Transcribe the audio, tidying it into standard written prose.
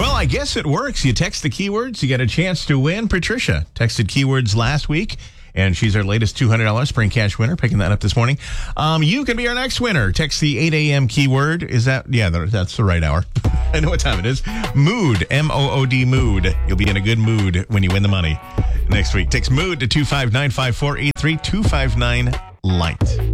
Well, I guess it works. You text the keywords, you get a chance to win. Patricia texted keywords last week, and she's our latest $200 spring cash winner, picking that up this morning. You can be our next winner. Text the 8 a.m. keyword. Is that? Yeah, that's the right hour. I know what time it is. Mood, M-O-O-D, mood. You'll be in a good mood when you win the money next week. Text mood to 2595483, 259 light.